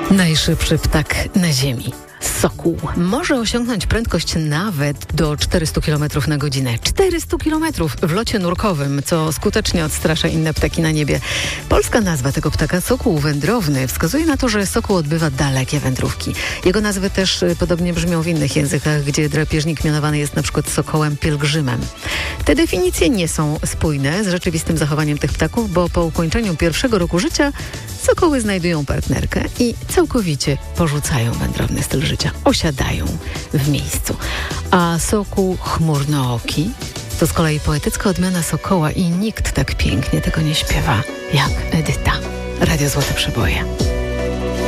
Najszybszy ptak na ziemi. Sokół może osiągnąć prędkość nawet do 400 km na godzinę. 400 km w locie nurkowym, co skutecznie odstrasza inne ptaki na niebie. Polska nazwa tego ptaka, sokół wędrowny, wskazuje na to, że sokół odbywa dalekie wędrówki. Jego nazwy też podobnie brzmią w innych językach, gdzie drapieżnik mianowany jest na przykład sokołem pielgrzymem. Te definicje nie są spójne z rzeczywistym zachowaniem tych ptaków, bo po ukończeniu pierwszego roku życia sokoły znajdują partnerkę i całkowicie porzucają wędrowny styl życia. Osiadają w miejscu. A sokół chmurnooki to z kolei poetycka odmiana sokoła i nikt tak pięknie tego nie śpiewa jak Edyta. Radio Złote Przeboje.